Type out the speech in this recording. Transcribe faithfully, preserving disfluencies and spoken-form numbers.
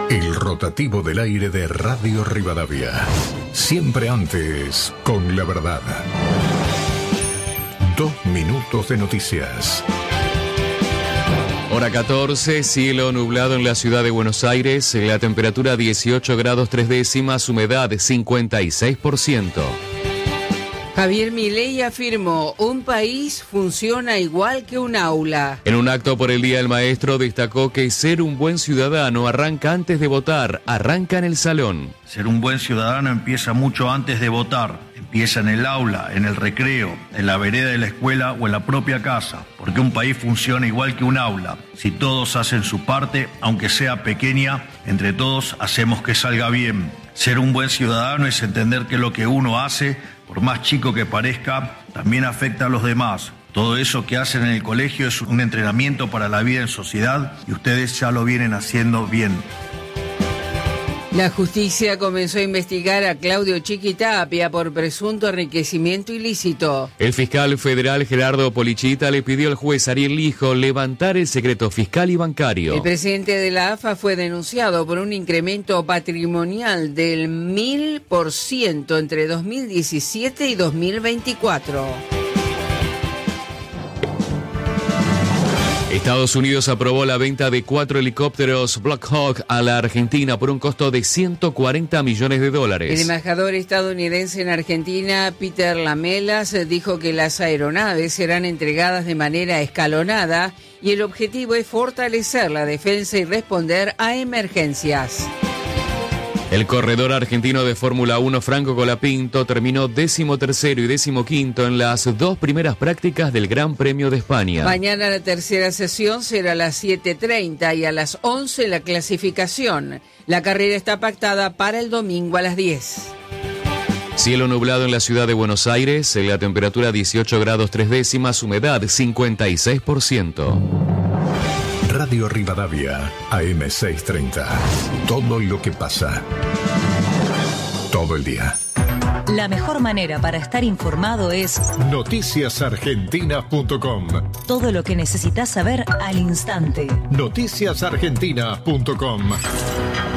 El rotativo del aire de Radio Rivadavia. Siempre antes, con la verdad. Dos minutos de noticias. Hora catorce, cielo nublado en la ciudad de Buenos Aires, la temperatura dieciocho grados tres décimas, humedad cincuenta y seis por ciento. Javier Milei afirmó, un país funciona igual que un aula. En un acto por el Día del Maestro destacó que ser un buen ciudadano arranca antes de votar, arranca en el salón. Ser un buen ciudadano empieza mucho antes de votar, empieza en el aula, en el recreo, en la vereda de la escuela o en la propia casa, porque un país funciona igual que un aula. Si todos hacen su parte, aunque sea pequeña, entre todos hacemos que salga bien. Ser un buen ciudadano es entender que lo que uno hace, por más chico que parezca, también afecta a los demás. Todo eso que hacen en el colegio es un entrenamiento para la vida en sociedad y ustedes ya lo vienen haciendo bien. La justicia comenzó a investigar a Claudio Chiquitapia por presunto enriquecimiento ilícito. El fiscal federal Gerardo Polichita le pidió al juez Ariel Lijo levantar el secreto fiscal y bancario. El presidente de la A F A fue denunciado por un incremento patrimonial del mil por ciento entre dos mil diecisiete y dos mil veinticuatro. Estados Unidos aprobó la venta de cuatro helicópteros Black Hawk a la Argentina por un costo de ciento cuarenta millones de dólares. El embajador estadounidense en Argentina, Peter Lamelas, dijo que las aeronaves serán entregadas de manera escalonada y el objetivo es fortalecer la defensa y responder a emergencias. El corredor argentino de Fórmula uno, Franco Colapinto, terminó décimo tercero y décimo quinto en las dos primeras prácticas del Gran Premio de España. Mañana la tercera sesión será a las siete treinta y a las once la clasificación. La carrera está pactada para el domingo a las diez. Cielo nublado en la ciudad de Buenos Aires, la temperatura dieciocho grados tres décimas, humedad cincuenta y seis por ciento. Radio Rivadavia, A M seiscientos treinta. Todo lo que pasa. Todo el día. La mejor manera para estar informado es noticias argentinas punto com. Todo lo que necesitas saber al instante. noticias argentinas punto com.